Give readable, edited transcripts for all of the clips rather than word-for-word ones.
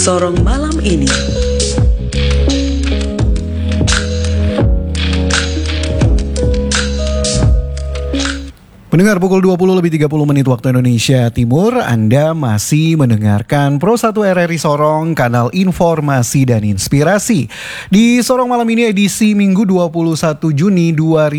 Sorong malam ini. Pendengar, pukul 20:30 waktu Indonesia Timur, Anda masih mendengarkan Pro 1 RRI Sorong, kanal informasi dan inspirasi. Di Sorong malam ini edisi Minggu 21 Juni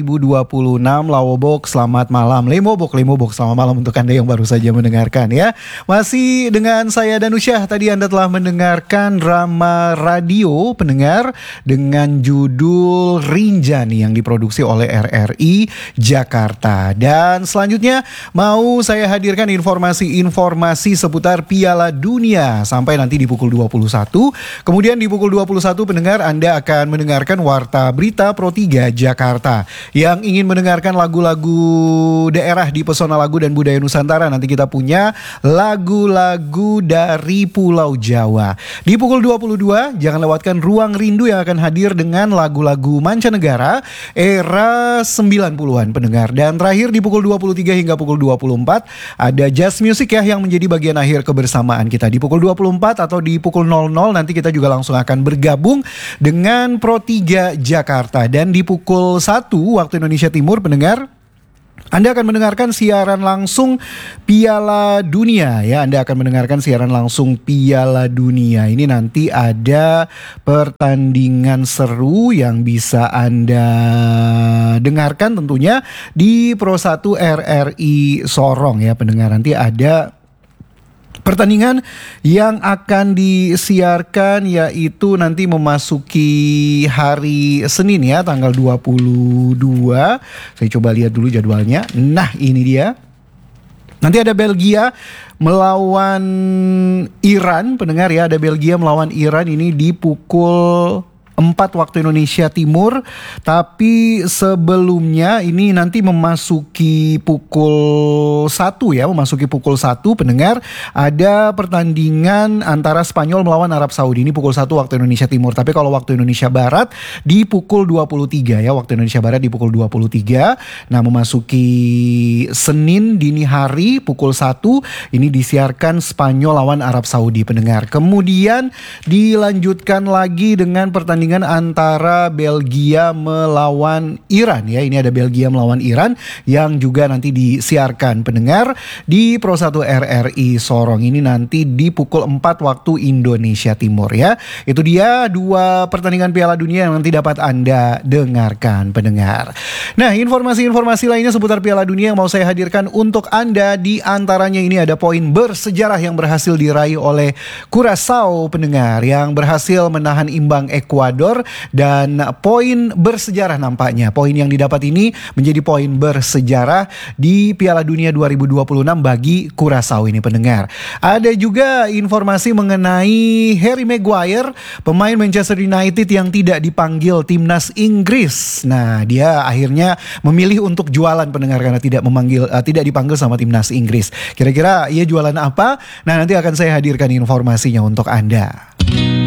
2026, Lawobok, selamat malam. Lemobok, selamat malam untuk Anda yang baru saja mendengarkan ya. Masih dengan saya Danusyah, tadi Anda telah mendengarkan drama radio pendengar dengan judul Rinjani yang diproduksi oleh RRI Jakarta. Dan selanjutnya mau saya hadirkan informasi-informasi seputar Piala Dunia sampai nanti di pukul 21. Kemudian di pukul 21 pendengar, Anda akan mendengarkan Warta Berita Pro 3 Jakarta. Yang ingin mendengarkan lagu-lagu daerah di Pesona Lagu dan Budaya Nusantara, nanti kita punya lagu-lagu dari Pulau Jawa. Di pukul 22 jangan lewatkan Ruang Rindu yang akan hadir dengan lagu-lagu mancanegara era 90-an pendengar. Dan terakhir di pukul 23 hingga pukul 24 ada Jazz Music ya yang menjadi bagian akhir kebersamaan kita. Di pukul 24 atau di pukul 00 nanti kita juga langsung akan bergabung dengan Pro 3 Jakarta. Dan di pukul 1 waktu Indonesia Timur pendengar, Anda akan mendengarkan siaran langsung Piala Dunia ya. Anda akan mendengarkan siaran langsung Piala Dunia. Ini nanti ada pertandingan seru yang bisa Anda dengarkan tentunya di Pro 1 RRI Sorong ya pendengar. Nanti ada pertandingan yang akan disiarkan yaitu nanti memasuki hari Senin ya, tanggal 22. Saya coba lihat dulu jadwalnya. Nah, ini dia. Nanti ada Belgia melawan Iran, pendengar ya. Ada Belgia melawan Iran ini di pukul 4 waktu Indonesia Timur. Tapi sebelumnya ini nanti memasuki pukul 1 ya, memasuki pukul 1 pendengar, ada pertandingan antara Spanyol melawan Arab Saudi. Ini pukul 1 waktu Indonesia Timur. Tapi kalau waktu Indonesia Barat di pukul 23 ya, waktu Indonesia Barat di pukul 23. Nah, memasuki Senin dini hari pukul 1 ini disiarkan Spanyol lawan Arab Saudi pendengar. Kemudian dilanjutkan lagi dengan pertandingan antara Belgia melawan Iran ya. Ini ada Belgia melawan Iran yang juga nanti disiarkan pendengar di Pro 1 RRI Sorong. Ini nanti di pukul 4 waktu Indonesia Timur ya. Itu dia dua pertandingan Piala Dunia yang nanti dapat Anda dengarkan pendengar. Nah, informasi-informasi lainnya seputar Piala Dunia yang mau saya hadirkan untuk Anda, di antaranya ini ada poin bersejarah yang berhasil diraih oleh Curaçao pendengar, yang berhasil menahan imbang Ekuador. Dan poin bersejarah nampaknya. Poin yang didapat ini menjadi poin bersejarah di Piala Dunia 2026 bagi Curaçao ini pendengar. Ada juga informasi mengenai Harry Maguire, pemain Manchester United yang tidak dipanggil timnas Inggris. Nah, dia akhirnya memilih untuk jualan pendengar karena tidak dipanggil sama timnas Inggris. Kira-kira ia jualan apa? Nah, nanti akan saya hadirkan informasinya untuk Anda.